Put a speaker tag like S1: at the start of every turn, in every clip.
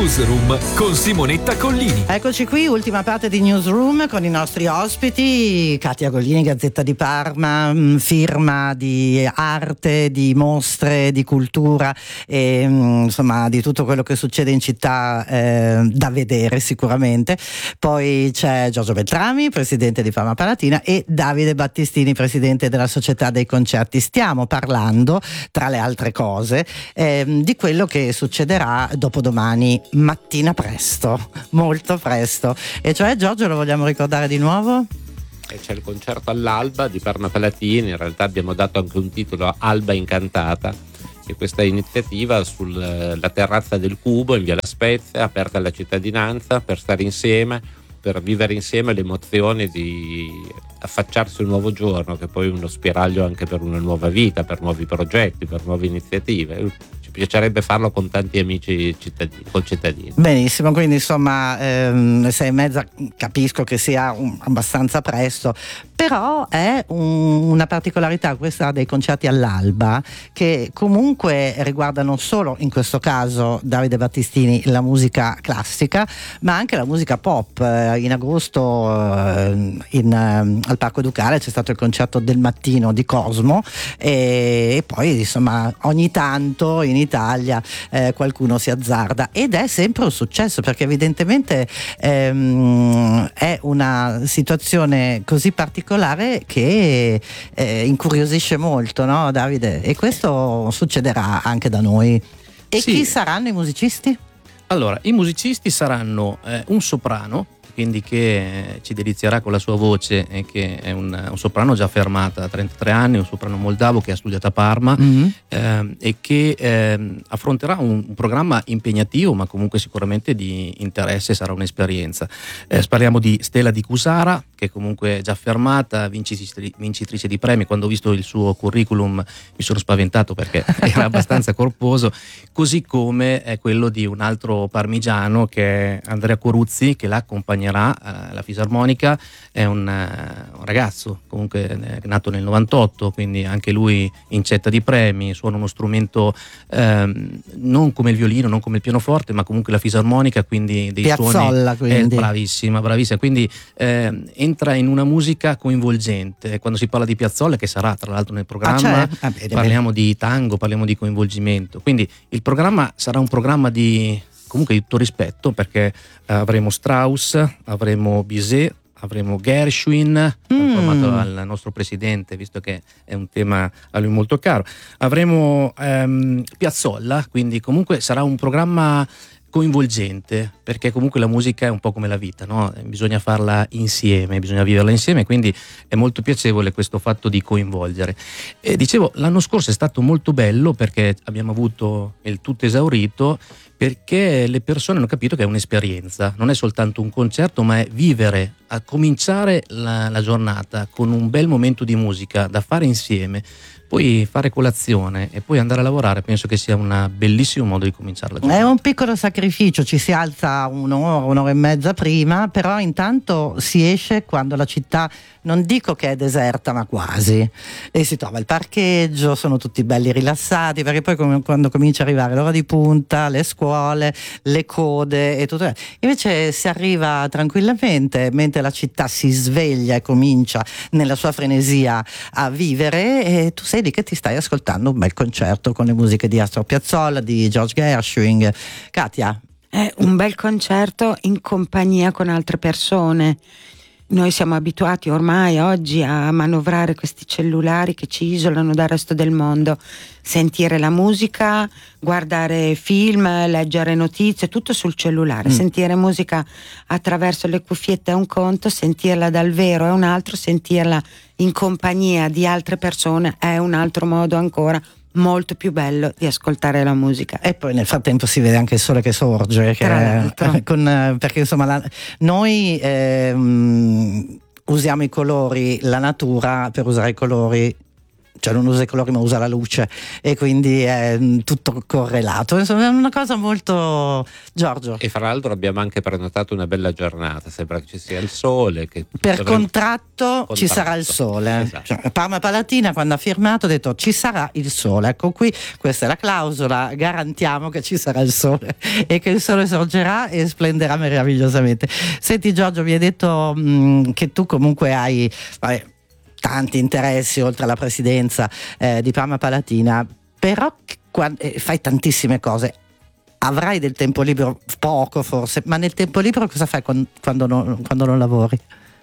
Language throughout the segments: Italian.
S1: Newsroom con Simonetta Collini.
S2: Eccoci qui, ultima parte di Newsroom con i nostri ospiti. Katia Gollini, Gazzetta di Parma, firma di arte, di mostre, di cultura e insomma di tutto quello che succede in città da vedere sicuramente. Poi c'è Giorgio Beltrami, presidente di Parma Palatina, e Davide Battistini, presidente della Società dei Concerti. Stiamo parlando, tra le altre cose, di quello che succederà dopodomani mattina presto, molto presto. E cioè, Giorgio, lo vogliamo ricordare di nuovo?
S3: C'è il concerto all'Alba di Parma Palatina. In realtà abbiamo dato anche un titolo, Alba Incantata, e questa iniziativa sulla terrazza del Cubo in via La Spezia, aperta alla cittadinanza per stare insieme, per vivere insieme l'emozione di affacciarsi un nuovo giorno, che poi è uno spiraglio anche per una nuova vita, per nuovi progetti, per nuove iniziative. Ci piacerebbe farlo con tanti amici concittadini.
S2: Benissimo, quindi insomma 6:30 capisco che sia abbastanza presto, però è una particolarità questa dei concerti all'Alba, che comunque riguardano solo, in questo caso Davide Battistini, la musica classica, ma anche la musica pop. In agosto al Parco Ducale c'è stato il concerto del mattino di Cosmo e poi insomma ogni tanto in Italia qualcuno si azzarda, ed è sempre un successo, perché evidentemente è una situazione così particolare che incuriosisce molto, no Davide? E questo succederà anche da noi. E sì. Chi saranno i musicisti?
S4: Allora, i musicisti saranno un soprano, quindi che ci delizierà con la sua voce, e che è un soprano già fermata a 33 anni, un soprano moldavo che ha studiato a Parma, e che affronterà un programma impegnativo, ma comunque sicuramente di interesse, sarà un'esperienza. Parliamo di Stella Di Cusara, che comunque è già fermata, vincitrice di premi. Quando ho visto il suo curriculum mi sono spaventato perché era abbastanza corposo, così come è quello di un altro parmigiano che è Andrea Coruzzi, che la accompagnerà alla fisarmonica. È un ragazzo comunque nato nel 98, quindi anche lui incetta di premi, suona uno strumento non come il violino, non come il pianoforte, ma comunque la fisarmonica, quindi dei
S2: Piazzolla,
S4: suoni.
S2: quindi.
S4: Bravissima, quindi entra in una musica coinvolgente. Quando si parla di Piazzolla, che sarà tra l'altro nel programma, parliamo di tango, parliamo di coinvolgimento, quindi il programma sarà un programma di comunque di tutto rispetto, perché avremo Strauss, avremo Bizet, avremo Gershwin, informato al nostro presidente, visto che è un tema a lui molto caro, avremo Piazzolla, quindi comunque sarà un programma coinvolgente, perché comunque la musica è un po' come la vita, no? Bisogna farla insieme, bisogna viverla insieme, quindi è molto piacevole questo fatto di coinvolgere. E dicevo, l'anno scorso è stato molto bello perché abbiamo avuto il tutto esaurito, perché le persone hanno capito che è un'esperienza, non è soltanto un concerto, ma è vivere, a cominciare la giornata con un bel momento di musica da fare insieme, poi fare colazione e poi andare a lavorare. Penso che sia un bellissimo modo di cominciare la giornata.
S2: È un piccolo sacrificio, ci si alza un'ora e mezza prima, però intanto si esce quando la città, non dico che è deserta, ma quasi, e si trova il parcheggio, sono tutti belli rilassati, perché poi quando comincia a arrivare l'ora di punta, le scuole, le code e tutto, invece si arriva tranquillamente mentre la città si sveglia e comincia nella sua frenesia a vivere, e tu sei lì che ti stai ascoltando un bel concerto con le musiche di Astor Piazzolla, di George Gershwin. Katia?
S5: È un bel concerto in compagnia con altre persone. Noi siamo abituati ormai oggi a manovrare questi cellulari che ci isolano dal resto del mondo. Sentire la musica, guardare film, leggere notizie, tutto sul cellulare. Sentire musica attraverso le cuffiette è un conto, sentirla dal vero è un altro, sentirla in compagnia di altre persone è un altro modo ancora molto più bello di ascoltare la musica.
S2: E poi nel frattempo si vede anche il sole che sorge, perché insomma noi usiamo i colori, la natura per usare i colori cioè non usa i colori ma usa la luce, e quindi è tutto correlato. Insomma, è una cosa molto... Giorgio.
S3: E fra l'altro abbiamo anche prenotato una bella giornata, sembra che ci sia il sole. Che
S2: per contratto ci sarà il sole.
S3: Esatto.
S2: Cioè, Parma Palatina, quando ha firmato, ha detto ci sarà il sole. Ecco qui, questa è la clausola, garantiamo che ci sarà il sole e che il sole sorgerà e splenderà meravigliosamente. Senti Giorgio, mi hai detto che tu comunque hai tanti interessi oltre alla presidenza di Parma Palatina, però fai tantissime cose. Avrai del tempo libero, poco forse, ma nel tempo libero cosa fai quando non lavori?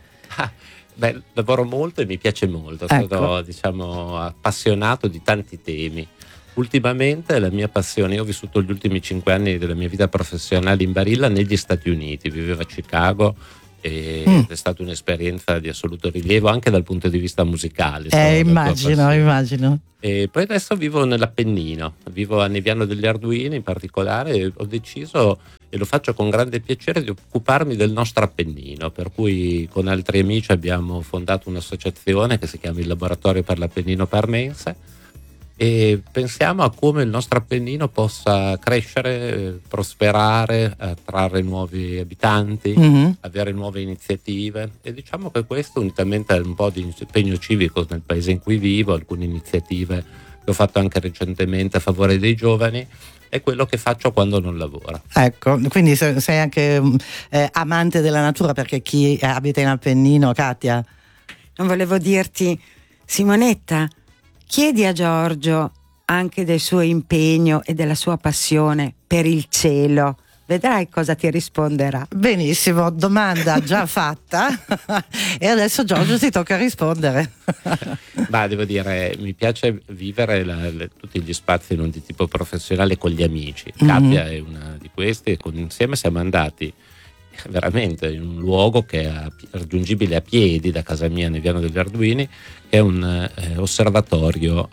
S3: Lavoro molto e mi piace molto, sono appassionato di tanti temi. Ultimamente la mia passione, io ho vissuto gli ultimi 5 anni della mia vita professionale in Barilla negli Stati Uniti, vivevo a Chicago ed è stata un'esperienza di assoluto rilievo anche dal punto di vista musicale.
S2: Immagino.
S3: E poi adesso vivo nell'Appennino, vivo a Neviano degli Arduini in particolare, e ho deciso, e lo faccio con grande piacere, di occuparmi del nostro Appennino, per cui con altri amici abbiamo fondato un'associazione che si chiama il Laboratorio per l'Appennino Parmense, e pensiamo a come il nostro Appennino possa crescere, prosperare, attrarre nuovi abitanti, avere nuove iniziative, e diciamo che questo, unitamente a un po' di impegno civico nel paese in cui vivo, alcune iniziative che ho fatto anche recentemente a favore dei giovani, è quello che faccio quando non lavoro.
S2: Ecco, quindi sei anche amante della natura, perché chi abita in Appennino, Katia?
S5: Non volevo dirti, Simonetta, chiedi a Giorgio anche del suo impegno e della sua passione per il cielo. Vedrai cosa ti risponderà.
S2: Benissimo, domanda già fatta e adesso Giorgio ti tocca rispondere.
S3: Devo dire, mi piace vivere tutti gli spazi non di tipo professionale con gli amici. Katia è una di queste, insieme siamo andati veramente in un luogo che è raggiungibile a piedi da casa mia, Neviano degli Arduini, che è un osservatorio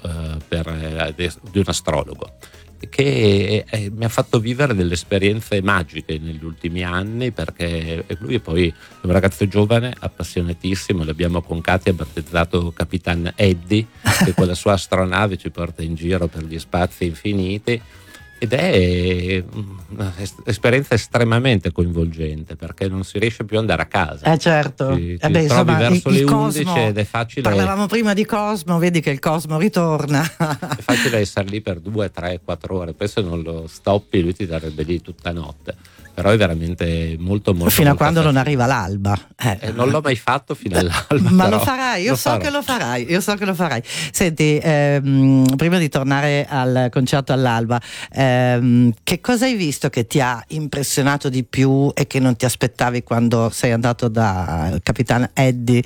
S3: di un astrologo, che mi ha fatto vivere delle esperienze magiche negli ultimi anni, perché lui è poi un ragazzo giovane, appassionatissimo, l'abbiamo con Katia battezzato Capitan Eddie, che con la sua astronave ci porta in giro per gli spazi infiniti. Ed è un'esperienza estremamente coinvolgente, perché non si riesce più ad andare a casa.
S2: Certo.
S3: Ti trovi verso le 11 ed è facile.
S2: Parlavamo prima di Cosmo, vedi che il Cosmo ritorna.
S3: È facile essere lì per 2, 3, 4 ore. Poi se non lo stoppi lui ti darebbe lì tutta notte. Però è veramente molto molto
S2: fino
S3: molto
S2: a quando non arriva l'alba.
S3: Non l'ho mai fatto fino all'alba.
S2: Ma lo farai, io so che lo farai. Senti, prima di tornare al concerto all'alba, che cosa hai visto che ti ha impressionato di più e che non ti aspettavi quando sei andato da Capitan Eddie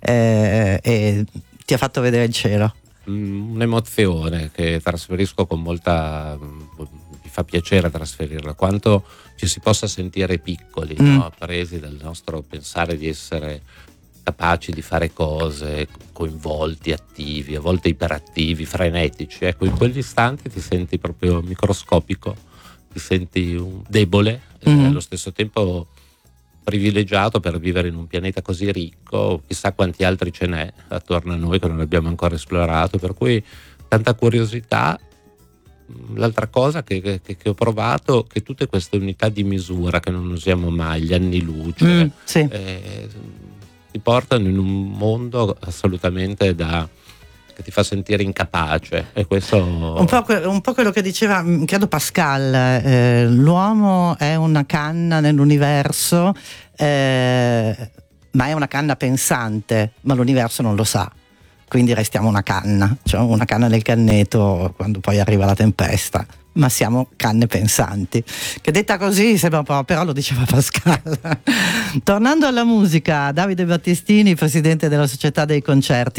S2: e ti ha fatto vedere il cielo?
S3: Un'emozione che trasferisco con molta... mi fa piacere trasferirla, quanto ci si possa sentire piccoli, no? Presi dal nostro pensare di essere capaci di fare cose, coinvolti, attivi, a volte iperattivi, frenetici. Ecco, in quegli istanti ti senti proprio microscopico, ti senti debole, e allo stesso tempo privilegiato per vivere in un pianeta così ricco. Chissà quanti altri ce n'è attorno a noi che non abbiamo ancora esplorato, per cui tanta curiosità. L'altra cosa che ho provato, che tutte queste unità di misura che non usiamo mai, gli anni luce, ti portano in un mondo assolutamente che ti fa sentire incapace, e questo
S2: un po' quello che diceva, credo Pascal, l'uomo è una canna nell'universo, ma è una canna pensante, ma l'universo non lo sa. Quindi restiamo una canna nel canneto quando poi arriva la tempesta, ma siamo canne pensanti, che detta così sembra un po', però lo diceva Pascal. Tornando alla musica, Davide Battistini, presidente della Società dei Concerti,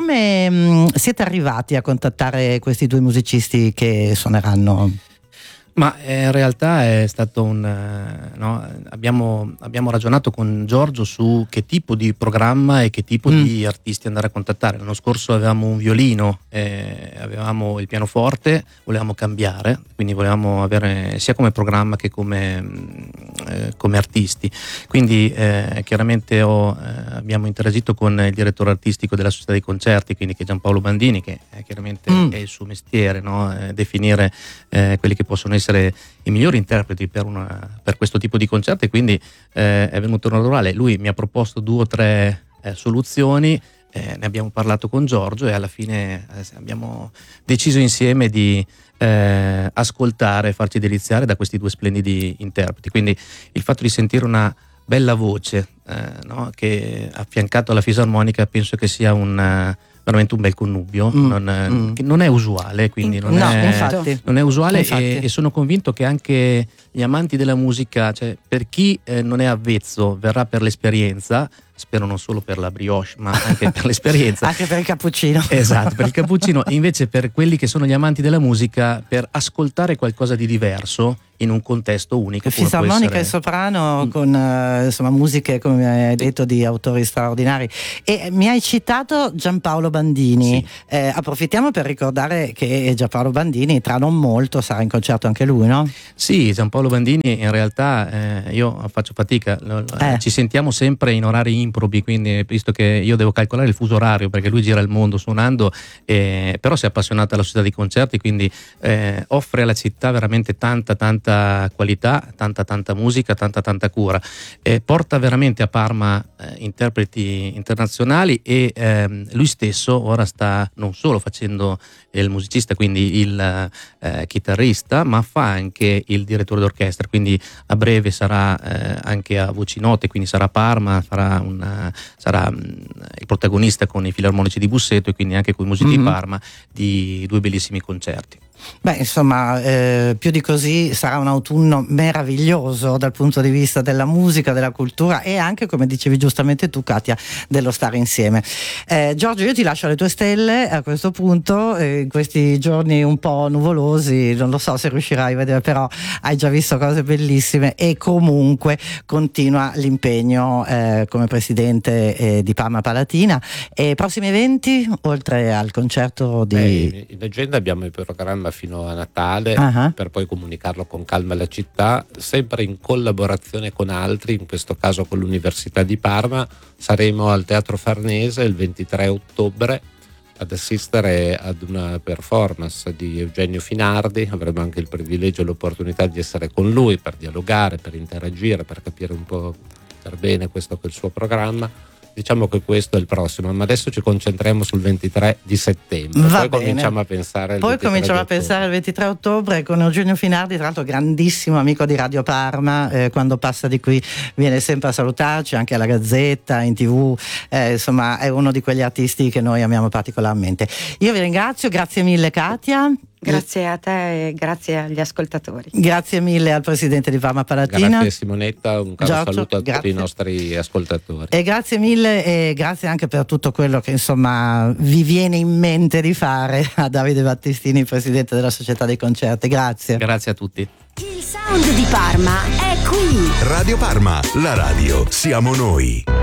S2: come siete arrivati a contattare questi due musicisti che suoneranno?
S4: Ma in realtà è stato abbiamo ragionato con Giorgio su che tipo di programma e che tipo di artisti andare a contattare. L'anno scorso avevamo un violino, avevamo il pianoforte, volevamo cambiare, quindi volevamo avere sia come programma che come artisti. Quindi chiaramente abbiamo interagito con il direttore artistico della società dei concerti, quindi che è Giampaolo Bandini, che chiaramente è il suo mestiere, no? Definire quelli che possono essere i migliori interpreti per questo tipo di concerti, e quindi è venuto naturale. Lui mi ha proposto 2 o 3 soluzioni, ne abbiamo parlato con Giorgio e alla fine abbiamo deciso insieme di ascoltare e farci deliziare da questi 2 splendidi interpreti. Quindi il fatto di sentire una bella voce che affiancato alla fisarmonica penso che sia veramente un bel connubio, che non è usuale, quindi non è usuale, e sono convinto che anche gli amanti della musica, cioè per chi non è avvezzo, verrà per l'esperienza, spero non solo per la brioche ma anche per l'esperienza,
S2: anche per il cappuccino.
S4: Esatto, per il cappuccino. E invece per quelli che sono gli amanti della musica, per ascoltare qualcosa di diverso in un contesto unico,
S2: fisarmonica e soprano con musiche, come hai detto, di autori straordinari. E mi hai citato Giampaolo Bandini, sì. Approfittiamo per ricordare che Giampaolo Bandini tra non molto sarà in concerto anche lui, no?
S4: Sì, Giampaolo Bandini in realtà io faccio fatica, ci sentiamo sempre in orari improbi, quindi visto che io devo calcolare il fuso orario perché lui gira il mondo suonando, però si è appassionato alla società di concerti, quindi offre alla città veramente tanta qualità, tanta musica, tanta cura, porta veramente a Parma interpreti internazionali, e lui stesso ora sta non solo facendo il musicista, quindi il chitarrista, ma fa anche il direttore d'orchestra, quindi a breve sarà anche a voci note, quindi sarà a Parma, sarà il protagonista con i filarmonici di Busseto e quindi anche con i musici di Parma, di 2 bellissimi concerti.
S2: Beh, insomma, più di così sarà un autunno meraviglioso dal punto di vista della musica, della cultura e anche, come dicevi giustamente tu, Katia, dello stare insieme. Giorgio, io ti lascio alle tue stelle a questo punto, in questi giorni un po' nuvolosi, non lo so se riuscirai a vedere, però hai già visto cose bellissime e comunque continua l'impegno come presidente di Parma Palatina. E prossimi eventi, oltre al concerto di...
S3: in agenda abbiamo il programma fino a Natale, per poi comunicarlo con calma alla città, sempre in collaborazione con altri, in questo caso con l'Università di Parma. Saremo al Teatro Farnese il 23 ottobre ad assistere ad una performance di Eugenio Finardi. Avremo anche il privilegio e l'opportunità di essere con lui per dialogare, per interagire, per capire un po' per bene questo che è il suo programma. Diciamo che questo è il prossimo, ma adesso ci concentriamo sul 23 di settembre. Cominciamo a pensare al
S2: 23 ottobre con Eugenio Finardi, tra l'altro grandissimo amico di Radio Parma, quando passa di qui viene sempre a salutarci, anche alla Gazzetta, in TV, insomma è uno di quegli artisti che noi amiamo particolarmente. Io vi ringrazio, grazie mille Katia.
S5: Grazie a te e grazie agli ascoltatori.
S2: Grazie mille al presidente di Parma Palatina.
S3: Grazie Simonetta, un caro saluto a tutti i nostri ascoltatori.
S2: E grazie mille, e grazie anche per tutto quello che insomma vi viene in mente di fare a Davide Battistini, presidente della Società dei Concerti. Grazie.
S4: Grazie a tutti.
S6: Il sound di Parma è qui.
S7: Radio Parma, la radio siamo noi.